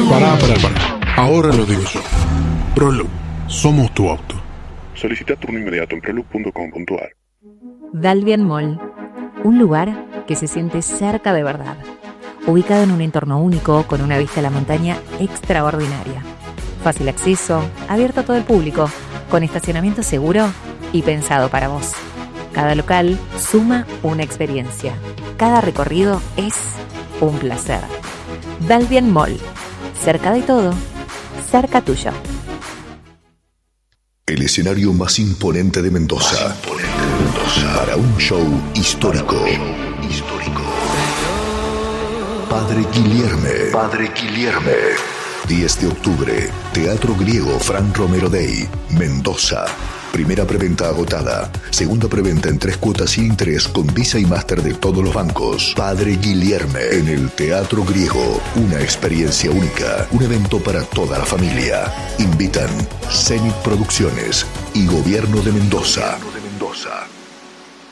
Pará. Ahora lo digo yo. ProLoop. Somos tu auto. Solicita turno inmediato en proloop.com.ar. Dalvian Mall. Un lugar que se siente cerca de verdad. Ubicado en un entorno único, con una vista a la montaña extraordinaria. Fácil acceso, abierto a todo el público, con estacionamiento seguro y pensado para vos. Cada local suma una experiencia. Cada recorrido es un placer. Dalvian Mall. Cerca de todo, cerca tuyo. El escenario más imponente de Mendoza. Para un show histórico. Padre Guilherme. 10 de octubre. Teatro Griego Fran Romero Day. Mendoza. Primera preventa agotada. Segunda preventa en 3 cuotas sin interés con Visa y Master de todos los bancos. Padre Guilherme en el Teatro Griego. Una experiencia única. Un evento para toda la familia. Invitan Zenit Producciones y Gobierno de Mendoza.